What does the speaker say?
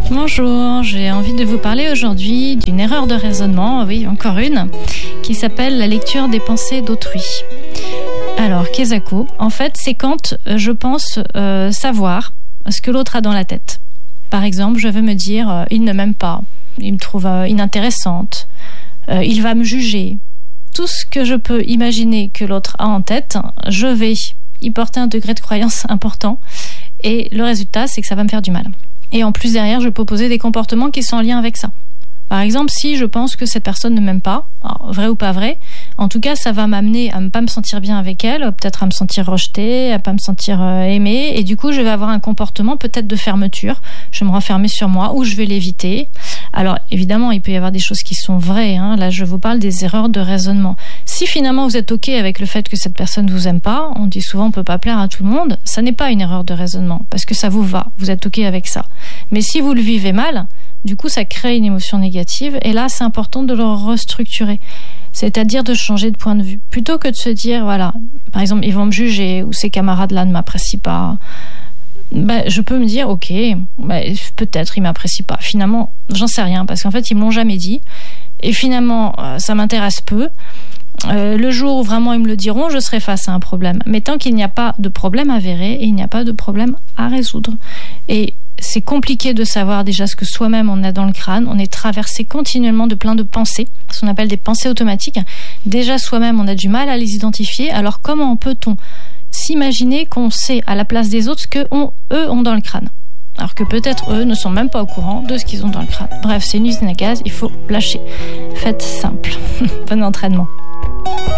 Bonjour, j'ai envie de vous parler aujourd'hui d'une erreur de raisonnement, oui, encore une, qui s'appelle la lecture des pensées d'autrui. Alors, Kezako, en fait, c'est quand je pense savoir ce que l'autre a dans la tête. Par exemple, je veux me dire, il ne m'aime pas, il me trouve inintéressante, il va me juger. Tout ce que je peux imaginer que l'autre a en tête, je vais y porter un degré de croyance important et le résultat, c'est que ça va me faire du mal. Et en plus, derrière, je peux poser des comportements qui sont en lien avec ça. Par exemple, si je pense que cette personne ne m'aime pas, alors, vrai ou pas vrai, en tout cas, ça va m'amener à ne pas me sentir bien avec elle, peut-être à me sentir rejetée, à ne pas me sentir aimée, et du coup, je vais avoir un comportement peut-être de fermeture, je vais me renfermer sur moi, ou je vais l'éviter. Alors, évidemment, il peut y avoir des choses qui sont vraies, hein. Là, je vous parle des erreurs de raisonnement. Si finalement, vous êtes OK avec le fait que cette personne ne vous aime pas, on dit souvent, on ne peut pas plaire à tout le monde, ça n'est pas une erreur de raisonnement, parce que ça vous va, vous êtes OK avec ça. Mais si vous le vivez mal, du coup, ça crée une émotion négative. Et là, c'est important de le restructurer. C'est-à-dire de changer de point de vue. Plutôt que de se dire, voilà, par exemple, ils vont me juger ou ces camarades-là ne m'apprécient pas. Je peux me dire, ok, peut-être ils ne m'apprécient pas. Finalement, j'en sais rien parce qu'en fait, ils ne me l'ont jamais dit. Et finalement, ça m'intéresse peu. Le jour où vraiment ils me le diront, je serai face à un problème. Mais tant qu'il n'y a pas de problème avéré, il n'y a pas de problème à résoudre. Et c'est compliqué de savoir déjà ce que soi-même on a dans le crâne. On est traversé continuellement de plein de pensées, ce qu'on appelle des pensées automatiques. Déjà soi-même, on a du mal à les identifier. Alors comment peut-on s'imaginer qu'on sait à la place des autres ce qu'eux ont dans le crâne ? Alors que peut-être eux ne sont même pas au courant de ce qu'ils ont dans le crâne. Bref, c'est une usine à gaz, il faut lâcher. Faites simple. Bon entraînement.